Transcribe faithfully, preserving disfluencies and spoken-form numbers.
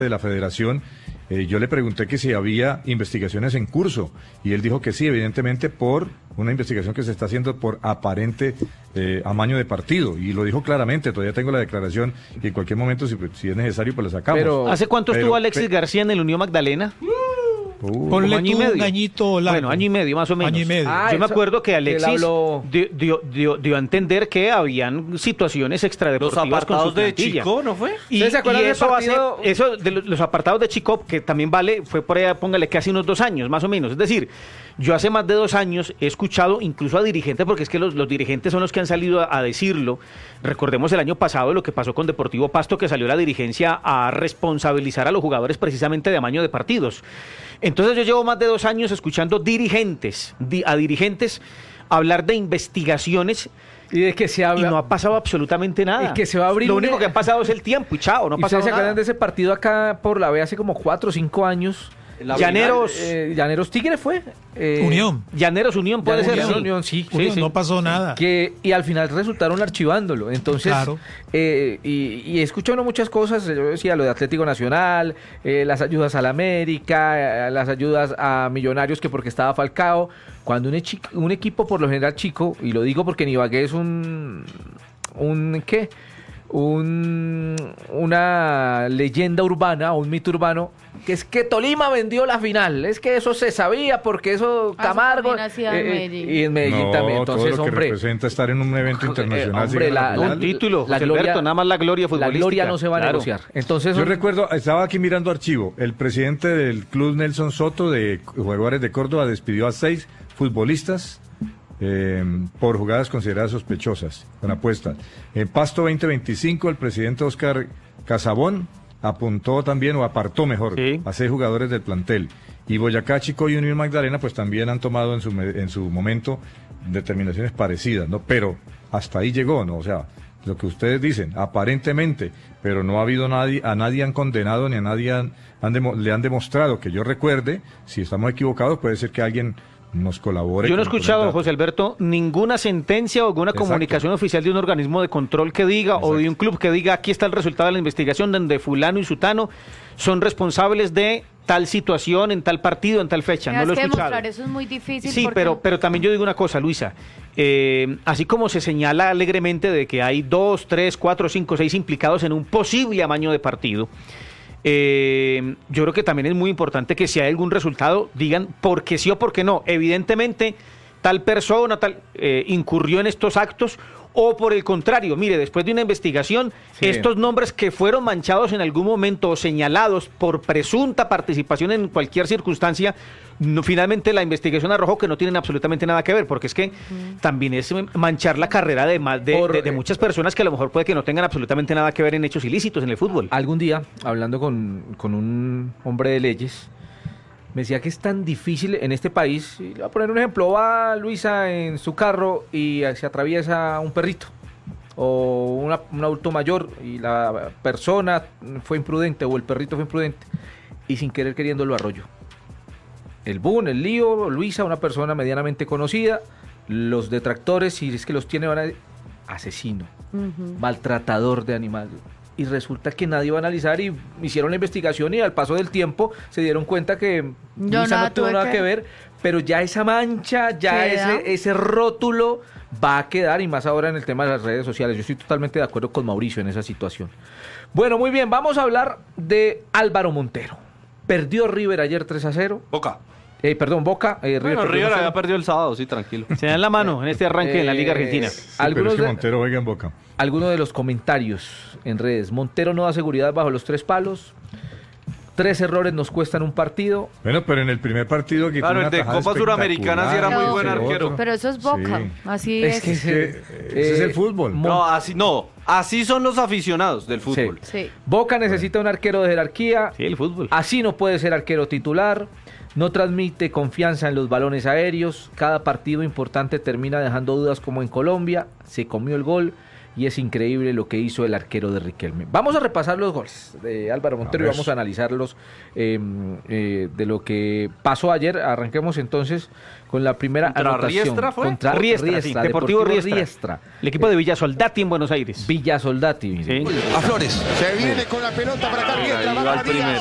de la federación, eh, yo le pregunté que si había investigaciones en curso y él dijo que sí, evidentemente por una investigación que se está haciendo por aparente eh, amaño de partido, y lo dijo claramente. Todavía tengo la declaración y en cualquier momento si, si es necesario pues la sacamos. Pero, ¿hace cuánto pero, estuvo Alexis pe... García en el Unión Magdalena? Uh, Ponle año y tú medio. un añito largo. Bueno, año y medio más o menos. Año y medio. Ah, Yo me eso- acuerdo que Alexis habló- dio, dio, dio, dio a entender que habían situaciones Los extradeportivas con su apartados de plantilla. Chico, ¿no fue? Y, ¿Ustedes se acuerdan y del eso partido? hace, eso de los, los apartados de Chico, que también vale, fue por allá, póngale que hace unos dos años, más o menos. Es decir, yo hace más de dos años he escuchado incluso a dirigentes, porque es que los, los dirigentes son los que han salido a, a decirlo. Recordemos el año pasado lo que pasó con Deportivo Pasto, que salió la dirigencia a responsabilizar a los jugadores precisamente de amaño de partidos. Entonces yo llevo más de dos años escuchando dirigentes, di, a dirigentes hablar de investigaciones. Y de que se Y habla. no ha pasado absolutamente nada. Y que se va a abrir Lo un- único que ha pasado es el tiempo y chao, no ha ¿Y pasado ustedes se nada. acuerdan de ese partido acá por la B hace como cuatro o cinco años? La Llaneros, Eh, Llaneros Tigre fue. Eh, Unión. Llaneros Unión puede Llaneros ser. sí. Unión, sí. Sí, Unión, sí. no pasó nada. Que, y al final resultaron archivándolo. Entonces, Claro. eh, y, y escucho uno muchas cosas. Yo decía lo de Atlético Nacional, eh, las ayudas a la América, eh, las ayudas a Millonarios, que porque estaba Falcao. Cuando un, echi- un equipo, por lo general chico, y lo digo porque en Ibagué es un. un ¿Qué? Un, una leyenda urbana, un mito urbano, que es que Tolima vendió la final. Es que eso se sabía porque eso Ah, eso Camargo. también hacía en Medellín. y en Medellín no, también. todo Entonces, lo que hombre. representa estar en un evento Eh, internacional. hombre, sin la- ganar Un título, la José gloria- Alberto, nada más la gloria La futbolística. gloria no se va a Claro. negociar. Entonces, Yo son- recuerdo, estaba aquí mirando archivo, el presidente del club Nelson Soto de Jaguares de Córdoba despidió a seis futbolistas eh, por jugadas consideradas sospechosas, con apuestas. En Pasto veinte veinticinco, el presidente Oscar Casabón apuntó también, o apartó mejor, Sí. a seis jugadores del plantel. Y Boyacá, Chico y Unión Magdalena, pues también han tomado en su, me- en su momento determinaciones parecidas, ¿no? Pero hasta ahí llegó, ¿no? O sea, lo que ustedes dicen, aparentemente, pero no ha habido nadie, a nadie han condenado ni a nadie han, han demo- le han demostrado que yo recuerde. Si estamos equivocados, puede ser que alguien nos colabore. Yo no he con- con escuchado, el dato. José Alberto, ninguna sentencia o alguna Exacto. comunicación oficial de un organismo de control que diga, o de Exacto. un club que diga, aquí está el resultado de la investigación donde fulano y sutano son responsables de tal situación, en tal partido, en tal fecha. Mira, No lo es he que escuchado. demostrar eso es muy difícil. Sí, porque- pero, pero también yo digo una cosa, Luisa. Eh, así como se señala alegremente de que hay dos, tres, cuatro, cinco, seis implicados en un posible amaño de partido, eh, yo creo que también es muy importante que si hay algún resultado, digan por qué sí o por qué no. Evidentemente, tal persona tal eh, incurrió en estos actos, o por el contrario, mire, después de una investigación, Sí. estos nombres que fueron manchados en algún momento o señalados por presunta participación en cualquier circunstancia, no, finalmente la investigación arrojó que no tienen absolutamente nada que ver, porque es que también es manchar la carrera de, más de, Por- de- de muchas personas que a lo mejor puede que no tengan absolutamente nada que ver en hechos ilícitos en el fútbol. algún día, hablando con, con un hombre de leyes, me decía que es tan difícil en este país. Y le voy a poner un ejemplo. Va Luisa en su carro y se atraviesa un perrito o una- un adulto mayor y la persona fue imprudente o el perrito fue imprudente y sin querer queriendo lo arrolló. El boom, el lío, Luisa, una persona medianamente conocida, los detractores, si es que los tiene, van a... asesino, Ujú. maltratador de animales. Y resulta que nadie va a analizar y hicieron la investigación y al paso del tiempo se dieron cuenta que Yo Luisa nada no tuvo tuve nada que- que ver, pero ya esa mancha, ya Queda. ese, ese rótulo va a quedar, y más ahora en el tema de las redes sociales. Yo estoy totalmente de acuerdo con Mauricio en esa situación. Bueno, muy bien, vamos a hablar de Álvaro Montero. Perdió River ayer tres a cero. Boca. Eh, perdón, Boca. eh, River Bueno, perdió River uno a cero. había perdido el sábado, sí, tranquilo. Se dan la mano en este arranque en la Liga Argentina. Eh, Sí, pero algunos es que de- Montero juega en Boca. Algunos de los comentarios en redes. Montero no da seguridad bajo los tres palos. Tres errores nos cuestan un partido. Bueno, pero en el primer partido que Claro, fue una el de tajada Copa Suramericana sí era muy buen espectacular, arquero. otro. Pero eso es Boca. Sí. Así Es es. que Es que, Eh, ese es el fútbol. Mo- No, así no. Así son los aficionados del fútbol. Sí. Boca necesita un arquero de jerarquía. Sí, el fútbol. Así no puede ser arquero titular. No transmite confianza en los balones aéreos. Cada partido importante termina dejando dudas, como en Colombia. Se comió el gol. y es increíble lo que hizo el arquero de Riquelme. Vamos a repasar los goles de Álvaro Montero y vamos a analizarlos eh, eh, de lo que pasó ayer. Arranquemos entonces con la primera ¿Contra anotación. Riestra fue? Contra Riestra, sí, Riestra, Deportivo Riestra. Riestra. El equipo de Villa Soldati en Buenos Aires. Villa Soldati. Sí. A Flores. Se viene con la pelota para acá. Ahí va el primero.